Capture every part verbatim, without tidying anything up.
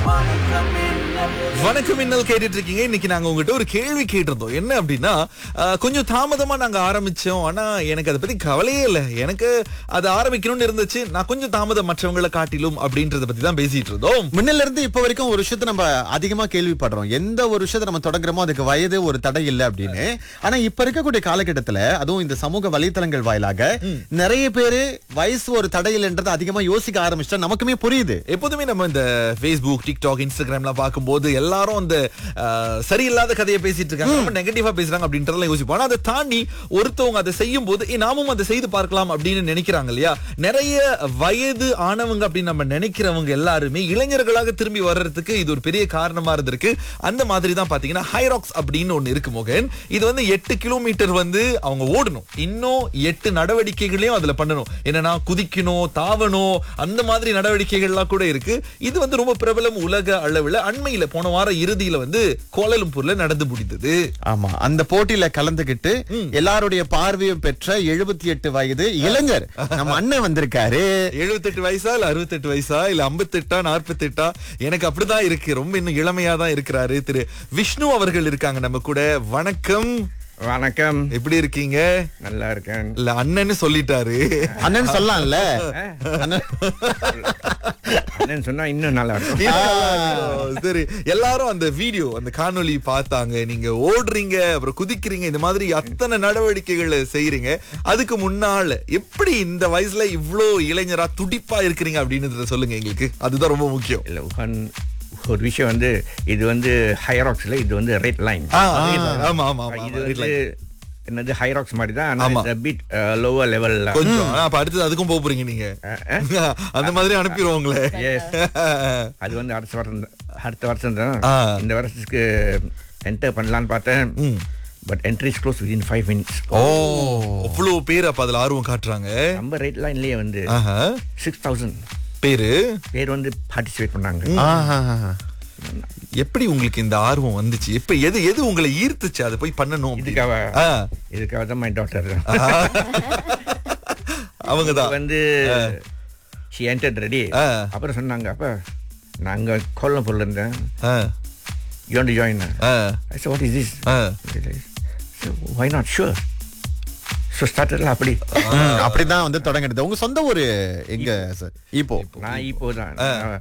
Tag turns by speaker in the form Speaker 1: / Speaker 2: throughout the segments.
Speaker 1: வணக்கம் இன்னல் கேட்டுட்டு இருக்கீங்க. இன்னைக்கு நாங்க உங்ககிட்ட ஒரு கேள்வி கேட்டிருந்தோம். என்ன அப்படின்னா, அஹ், கொஞ்சம் தாமதமா நாங்க ஆரம்பிச்சோம். ஆனா எனக்கு அதை பத்தி கவலையே இல்லை. எனக்கு அது ஆரம்பிக்கணும்னு இருந்துச்சு. நான் கொஞ்சம் தாமதம் மற்றவங்களை காட்டிலும் அப்படின்றத பத்தி தான் பேசிட்டு இருந்தோம்.
Speaker 2: முன்னில இருந்து இப்ப வரைக்கும் ஒரு விஷயத்தை நம்ம அதிகமா கேள்விப்படுறோம். எந்த ஒரு விஷயத்தை நம்ம தொடங்குறோமோ அதுக்கு வயது ஒரு தடை இல்லை அப்படின்னு. ஆனா இப்ப இருக்கக்கூடிய காலகட்டத்துல, அதுவும் இந்த சமூக வலைத்தளங்கள் வாயிலாக நிறைய பேரு வயசு ஒரு தடை இல்லைன்றதை அதிகமா யோசிக்க ஆரம்பிச்சா நமக்குமே புரியுது.
Speaker 1: எப்போதுமே நம்ம இந்த Facebook, டிக்டாக், இன்ஸ்டாகிராம்லாம் பார்க்கும்போது எல்லாரும் அந்த அஹ், சரியில்லாத கதையை பேசிட்டு இருக்காங்க, ரொம்ப நெகட்டிவா பேசுறாங்க அப்படின்றதெல்லாம் யோசிப்போம். ஆனா அதை தாண்டி ஒருத்தவங்க அதை செய்யும் போது "ஏய், நாமும் அதை செய்து பார்க்கலாம் அப்படின்னு நினைக்கிறாங்க இல்லையா? நிறைய வயது ஆனவங்க அப்படின்னு நம்ம நினைக்கிறவங்க எல்லாருமே இளைஞர்களாக திரும்பி வர்றதுக்கு இது ஒரு பெரிய காரணமா இருந்திருக்கு. அந்த மாதிரி தான் பாத்தீங்கன்னா ஹைராக்ஸ் அப்படின்னு ஒண்ணு இருக்கு மோகன். இது வந்து எட்டு கிலோமீட்டர் வந்து அவங்க ஓடணும். இன்னும் எட்டு நடவடிக்கைகளையும் அதுல பண்ணணும். என்னன்னா குதிக்கணும், தாவணும், அந்த மாதிரி நடவடிக்கைகள்லாம் கூட இருக்கு. இது வந்து ரொம்ப பிரபலம் உலக அளவுல. அண்மையில போன வார இறுதியில வந்து கோலாலம்பூர்ல நடந்து முடிந்தது.
Speaker 2: ஆமா, அந்த போட்டியில கலந்துகிட்டு எல்லாருடைய பார்வையும் பெற்ற எழுபத்தி எட்டு வயது இளைஞர் நம்ம அண்ணன் வந்திருக்காரு.
Speaker 1: எழுபத்தி எட்டு வயசா இல்ல அறுபத்தி எட்டு வயசா இல்ல ஐம்பத்தி எட்டா நாற்பத்தி எட்டா எனக்கு அப்படிதான் இருக்கு. ரொம்ப இன்னும் இளமையா தான் இருக்கிறாரு. திரு விஷ்ணு அவர்கள் இருக்காங்க நம்ம கூட. வணக்கம்.
Speaker 3: வணக்கம்.
Speaker 1: எப்படி இருக்கீங்க?
Speaker 3: நல்லா இருக்கேன்.
Speaker 1: இல்ல அண்ணன்னு சொல்லிட்டாரு.
Speaker 2: அண்ணன் சொல்லலாம்ல. அண்ணன்
Speaker 3: அண்ணன் சொன்னா இன்னும் நல்லா இருக்கும்.
Speaker 1: ஆ, சரி. எல்லாரும் அந்த வீடியோ, அந்த காணொளி பார்த்தாங்க. நீங்க ஓடுறீங்க, அப்புறம் குதிக்கிறீங்க, இந்த மாதிரி அத்தனை நடவடிக்கைகளை செய்யறீங்க. அதுக்கு முன்னால எப்படி இந்த வயசுல இவ்ளோ இளைஞரா துடிப்பா இருக்கிறீங்க அப்படின்னு சொல்லுங்க எங்களுக்கு. அதுதான் ரொம்ப முக்கியம்.
Speaker 3: இல்ல உகான் ஒரு விஷயம் வந்து, இது வந்து ஹைராக்ஸ்ல, இது வந்து ரெட் லைன்.
Speaker 1: ஆ, ஆமா ஆமா ஆமா.
Speaker 3: இது வந்து என்னது ஹைராக்ஸ் மாதிரி தான்,
Speaker 1: ஆமா.
Speaker 3: ஆனா பிட் லோவர் லெவல்ல
Speaker 1: கொஞ்சம். ஆ, அப்ப அடுத்து அதுக்கும் போக போறீங்க நீங்க. அந்த மாதிரி அனுப்பிடுவோம் உங்களை.
Speaker 3: அது வந்து அடுத்த வருஷம் அடுத்த வருஷம் தான்.
Speaker 1: ஆ.
Speaker 3: இந்த வருஷத்துக்கு என்டர் பண்ணலான்னு பார்த்தேன். But entry is close within five minutes.
Speaker 1: ஓ, அவ்வளவு பேர் அப்ப அதுல ஆர்வம் காட்டுறாங்க.
Speaker 3: நம்ம ரெட் லைன்லயே வந்து
Speaker 1: ஆஹா.
Speaker 3: சிக்ஸ் தௌசண்ட்
Speaker 1: பேரு
Speaker 3: பேர் வந்து பார்ட்டிசிபேட் பண்ணாங்க.
Speaker 2: ஆஹா.
Speaker 1: எப்படி உங்களுக்கு இந்த ஆர்வம் வந்துச்சு? இப்ப எது எது உங்களை ஈர்த்துச்சு அதை போய் பண்ணணும்?
Speaker 3: இதுக்காக
Speaker 1: ஆ.
Speaker 3: இதுக்காக தான் மை டாட்டர்
Speaker 1: அவங்கதான்
Speaker 3: வந்து she entered ready.
Speaker 1: ஆ.
Speaker 3: அப்புறம் சொன்னாங்க, அப்ப நாங்க கோலம்பூர்ல இருந்தேன்,
Speaker 1: ஆ,
Speaker 3: you want to join?
Speaker 1: Ah,
Speaker 3: I said, what is this?
Speaker 1: Ah.
Speaker 3: So, why not? Sure. So started அப்படி.
Speaker 2: ம், அப்படிதான் வந்து தொடங்கினது. உங்க சொந்த ஊரு எங்க சார்? இப்போ
Speaker 3: நான் இப்போ தான்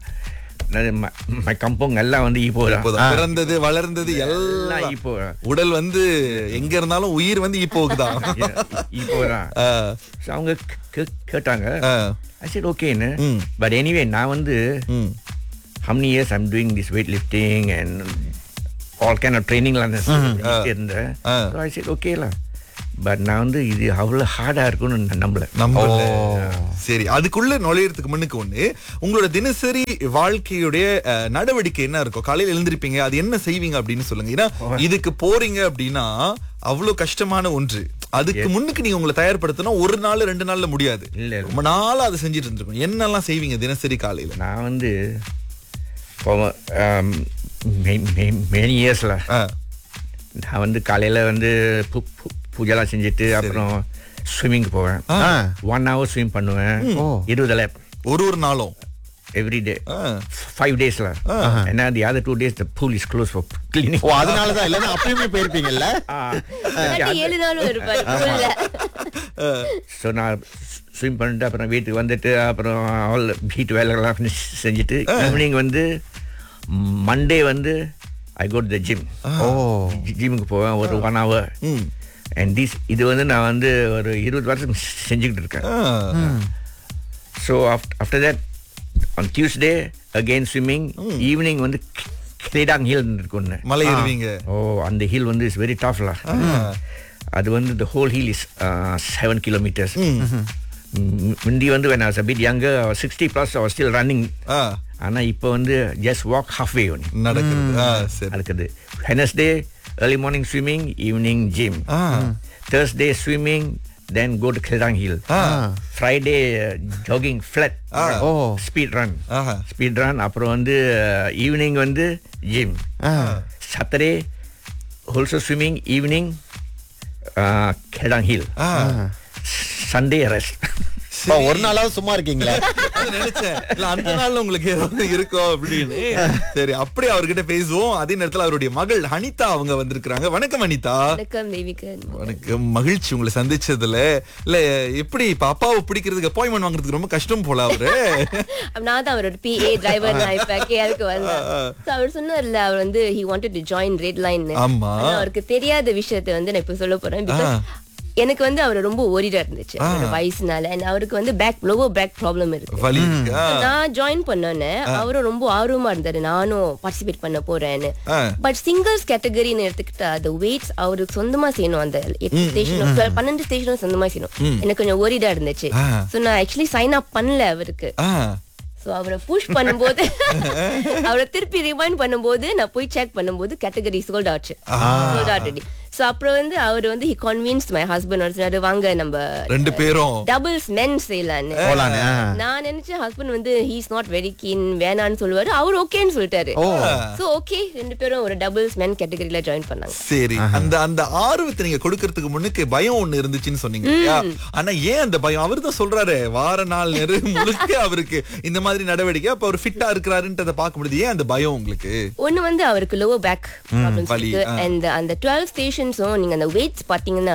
Speaker 3: மை கம்பௌண்ட் எல்லாம் வந்து இப்போ தான்.
Speaker 1: இப்போதான் பிறந்தது வளர்ந்தது எல்லாம்
Speaker 3: எல்லாம் இப்போ
Speaker 1: உடல் வந்து எங்க இருந்தாலும் உயிர் வந்து இப்போக்கு தான்.
Speaker 3: இப்போ தான்.
Speaker 1: ஆ,
Speaker 3: So, அவங்க கே- கேட்டாங்க.
Speaker 1: ஆ,
Speaker 3: I said okay.
Speaker 1: ம்.
Speaker 3: But anyway, நான் வந்து
Speaker 1: ம்.
Speaker 3: how many years I'm doing this weightlifting and all kind of training லாம் இருந்தேன்.
Speaker 1: ஆ.
Speaker 3: So I said okay lah. But நான் வந்து இது அவ்வளவு ஹார்டா இருக்கும்னு நான் நம்பல.
Speaker 1: நம்பல. சரி, அதுக்குள்ள நுழையறதுக்கு முன்னுக்கு ஒண்ணு, உங்களோட தினசரி வாழ்க்கையுடைய அஹ், நடவடிக்கை என்ன இருக்கும்? காலையில எழுந்திருப்பீங்க, அது என்ன செய்வீங்க அப்படின்னு சொல்லுங்க. ஏன்னா இதுக்கு போறீங்க அப்படின்னா அவ்வளவு கஷ்டமான ஒன்று. அதுக்கு முன்னுக்கு நீங்க உங்களை தயார்படுத்தினா ஒரு நாள் ரெண்டு நாள்ல முடியாது.
Speaker 3: இல்ல, இல்ல.
Speaker 1: ரொம்ப நாளா அதை செஞ்சுட்டு இருந்திருக்கும். என்னெல்லாம் செய்வீங்க தினசரி காலையில?
Speaker 3: நான் வந்து மெனி இயர்ஸ்ல
Speaker 1: ஆ,
Speaker 3: நான் வந்து காலையில வந்து பூ- பூ- பூஜைலாம் செஞ்சுட்டு அப்புறம் ஸ்விம்மிங் போவேன்.
Speaker 1: ஆ.
Speaker 3: ஒன் ஹவர் ஸ்விம் பண்ணுவேன். இருபது லேப்
Speaker 1: ஒரு ஒரு நாளும்.
Speaker 3: எவ்ரி டே
Speaker 1: ஆ.
Speaker 3: ஃபைவ் டேஸ்ல. ஏன்னா the other two days the pool is close for cleaning.
Speaker 2: ஓ, அதனாலதான் இல்லன்னா அப்பயுமே போயிருப்பீங்கல்ல.
Speaker 4: ஏழு நாளும் இருப்பாரு pool ல.
Speaker 3: ஸோ நான் ஸ்விம் பண்ணிட்டு அப்புறம் வீட்டுக்கு வந்துட்டு அப்புறம் ஆல் வீட்டு வேலைகள்லாம் finish செஞ்சுட்டு ஈவினிங் வந்து மண்டே வந்து ஐ கோ டு த ஜிம்.
Speaker 2: ஓ,
Speaker 3: ஜிம்முக்கு போவேன் ஒரு ஒன் ஹவர்.
Speaker 1: ம்.
Speaker 3: அண்ட் திஸ் இது வந்து நான் வந்து ஒரு இருபது வருஷம் செஞ்சுக்கிட்டு இருக்கேன்.
Speaker 1: ஆ.
Speaker 3: So after that on Tuesday again swimming. Evening வந்து கிளேடாங் ஹில் இருக்குன்னு.
Speaker 1: மலை ஏறுவீங்க.
Speaker 3: ஓ, அந்த ஹில் வந்து இஸ் வெரி டஃப்ல. அது வந்து the whole hill is seven kilometres. முந்தி வந்து when I was a bit younger, I was sixty plus, I was still running.
Speaker 1: ஆ,
Speaker 3: ஆனா இப்போ வந்து just walk halfway only.
Speaker 1: நடக்குது. ஆ, சரி.
Speaker 3: நடக்குது. Wednesday early morning swimming, evening gym.
Speaker 1: Ah.
Speaker 3: Thursday swimming, then go to Kledang Hill. Friday uh, jogging flat.
Speaker 2: O,
Speaker 3: Speed run.
Speaker 1: Aha.
Speaker 3: Speed run. அப்புறம் வந்து evening வந்து gym. Saturday also swimming, evening uh, Kledang Hill.
Speaker 1: ஆ.
Speaker 3: Sunday rest.
Speaker 2: ஒரு நாளாவது சும்மா இருக்கீங்களே.
Speaker 1: அதான் நினைச்சேன் இல்ல அந்த நாள்ல உங்களுக்கு ஏதாவது இருக்கும் அப்படின்னு. சரி அப்படி அவர்கிட்ட பேசுவோம். அதே நேரத்துல அவருடைய மகள் அனிதா அவங்க வந்திருக்காங்க. வணக்கம் அனிதா.
Speaker 4: வணக்கம் தேவிகன்.
Speaker 1: வணக்கம், மகிழ்ச்சி உங்களை சந்திச்சதுல. இல்ல எப்படி இப்ப அப்பாவை பிடிக்கிறதுக்கு அப்பாயின்மெண்ட் வாங்குறதுக்கு ரொம்ப கஷ்டம் போல அவரு.
Speaker 4: நான் தான் அவரோட பிஏ டிரைவர். நான் இப்ப கேருக்கு வந்தேன். So, அவர் சொன்னார்ல அவர் வந்து he wanted to join Red Line.
Speaker 1: ஆமா.
Speaker 4: ஆனா, அவருக்கு தெரியாத விஷயத்தை வந்து நான் இப்ப சொல்ல போறேன். Because எனக்கு வந்து அவர் ரொம்ப ஓரிடா இருந்துச்சு அவரோட வயசுனால. And அவருக்கு வந்து பேக் லோவர் பேக் ப்ராப்ளம் இருக்கு.
Speaker 1: வலி இருக்கா?
Speaker 4: நான் ஜாயின் பண்ணோன்னே அவரும் ரொம்ப ஆர்வமா இருந்தாரு நானும் பார்ட்டிசிபேட் பண்ண போறேன்னு. பட் சிங்கிள்ஸ் கேட்டகரின்னு எடுத்துக்கிட்டா அந்த வெயிட்ஸ் அவருக்கு சொந்தமா செய்யணும். அந்த எட்டு ஸ்டேஷனும் பன்னெண்டு ஸ்டேஷனும் சொந்தமா செய்யணும். எனக்கு கொஞ்சம் ஓரிடா இருந்துச்சு. சோ நான் ஆக்சுவலி சைன் அப் பண்ணல அவருக்கு. சோ அவரை புஷ் பண்ணும்போது அவரை திருப்பி ரிவைண்ட் பண்ணும்போது நான் போய் செக் பண்ணும்போது கேட்டகரி சோல்ட் ஆச்சு. Sold already. சோ அப்புறம் வந்து அவர் வந்து he convinced my husband சொன்னாரு வாங்க நம்ம
Speaker 1: ரெண்டு பேரும்
Speaker 4: டபுள்ஸ் மென் செய்யலான்னு. நான் நினைச்சேன் ஹஸ்பண்ட் வந்து he is not very keen வேணான்னு சொல்லுவாரு. அவர் ஓகேன்னு சொல்லிட்டாரு. சோ ஓகே ரெண்டு பேரும் ஒரு டபுள்ஸ் மென் கேட்டகரியில ஜாயின் பண்ணாங்க.
Speaker 1: சரி அந்த அந்த ஆர்வத்தை நீங்க கொடுக்கறதுக்கு முன்னுக்கு பயம் ஒண்ணு இருந்துச்சுன்னு சொன்னீங்க இல்லையா? ஆனா ஏன் அந்த பயம்? அவரு தான் சொல்றாரு வார நாள் நெரு முழுக்க அவருக்கு இந்த மாதிரி நடவடிக்கை. அப்ப அவர் ஃபிட்டா இருக்கிறாருன்றத பார்க்க முடியுது. ஏன் அந்த பயம் உங்களுக்கு?
Speaker 4: ஒண்ணு வந்து அவருக்கு லோவர் பேக் ப்ராப்ளம்ஸ் இருக்கு. and அந்த டுவெல்வ் ஸ்டேஷன்ஸும் நீங்க அந்த வெயிட்ஸ் பாத்தீங்கன்னா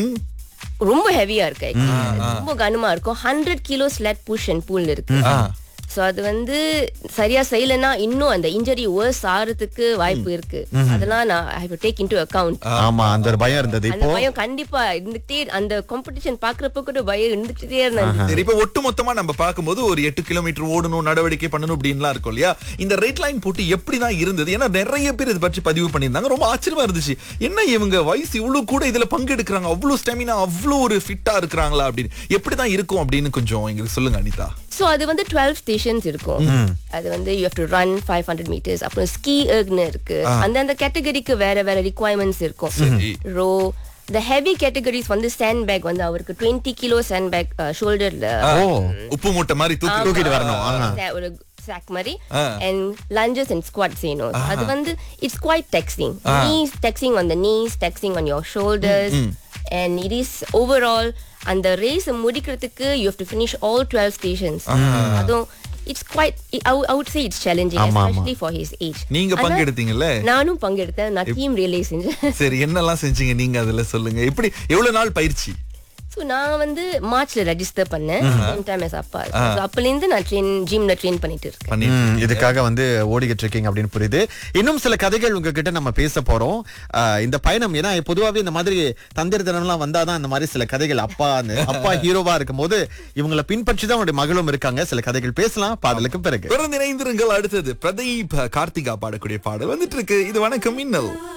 Speaker 4: ரொம்ப ஹெவியா இருக்கு. ரொம்ப கனமா இருக்கும். Hundred kilo SLET push and புல் இருக்கு. சோ அது வந்து சரியா செய்யலன்னா இன்னும் அந்த இன்ஜரி வர்ஸ் ஆறதுக்கு வாய்ப்பு இருக்கு. அதெல்லாம் நான் I have to take into account.
Speaker 2: ஆமா அந்த ஒரு பயம் இருந்தது.
Speaker 4: அந்த பயம் கண்டிப்பா இருந்துட்டே அந்த காம்படிஷன் பாக்குறப்ப கூட பயம் இருந்துட்டே இருந்தது.
Speaker 1: சரி இப்ப ஒட்டு மொத்தமா நம்ம பார்க்கும்போது ஒரு எட்டு கிலோமீட்டர் ஓடணும் நடவடிக்கை பண்ணணும் அப்படின்லாம் இருக்கும் இல்லையா? இந்த ரெட் லைன் போட்டு எப்படிதான் இருந்தது? ஏன்னா நிறைய பேர் இதை பற்றி பதிவு பண்ணியிருந்தாங்க. ரொம்ப ஆச்சரியமா இருந்துச்சு. என்ன இவங்க வயசு இவ்வளவு கூட இதுல பங்கெடுக்கிறாங்க, அவ்வளவு ஸ்டெமினா, அவ்வளவு ஒரு ஃபிட்டா இருக்கிறாங்களா அப்படின்னு எப்படிதான் இருக்கும் அப்படின்னு கொஞ்சம் எங்களுக்கு சொல்லுங்க அனிதா.
Speaker 4: சோ அது வந்து டுவெல்வ் ஸ்டேஷன்ஸ் இருக்கும். அது வந்து you have to run five hundred meters. அப்புறம் ஸ்கீ எர்க்னு இருக்கு. அந்த அந்த கேட்டகரிக்கு வேற வேற ரிக்வயர்மெண்ட்ஸ் இருக்கும். ரோ the heavy categories வந்து sand bag வந்து அவருக்கு twenty kilo sand bag ஷோல்டர்ல
Speaker 1: உப்பு மூட்டை மாதிரி தூக்கி தூக்கிட்டு வரணும்.
Speaker 4: ஒரு sack மாதிரி and lunges and squats செய்யணும். அது வந்து it's quite taxing. Knees taxing on the knees, taxing on your shoulders. And it is overall அந்த ரேஸ் முடிக்கிறதுக்கு you have to finish all twelve stations. அதுவும் it's quite I would, I would say it's challenging especially for his age.
Speaker 1: நீங்க பங்கெடுத்தீங்கல்ல?
Speaker 4: நானும் பங்கெடுத்தேன். நான் team relay செஞ்சேன்.
Speaker 1: சரி என்னெல்லாம் செஞ்சீங்க நீங்க அதுல சொல்லுங்க. எப்படி எவ்வளவு நாள் பயிற்சி?
Speaker 4: சோ நான் வந்து மார்ச்ல ரெஜிஸ்டர் பண்ணேன். சேம் டைம் as அப்பா. சோ அப்பல இருந்து நான் ட்ரெயின் ஜிம்ல ட்ரெயின் பண்ணிட்டு இருக்கேன்.
Speaker 2: இதுக்காக வந்து ஓடிக்கிட்டு இருக்கீங்க அப்படின்னு புரியுது. இன்னும் சில கதைகள் உங்ககிட்ட நம்ம பேச போறோம். இந்த பயணம் ஏன்னா பொதுவாவே இந்த மாதிரி தந்திரத்தனம்லாம் வந்தாதான் இந்த மாதிரி சில கதைகள் அப்பா அப்பா ஹீரோவா இருக்கும் போது இவங்களை பின்பற்றி தான் அவருடைய மகளும் இருக்காங்க. சில கதைகள் பேசலாம் பாடலுக்கு பிறகு.
Speaker 1: தொடர்ந்து இணைந்திருங்கள். அடுத்தது பிரதீப் கார்த்திகா பாடக்கூடிய பாடல் வந்துட்டு இருக்கு. இது வணக்கம் மின்னல்.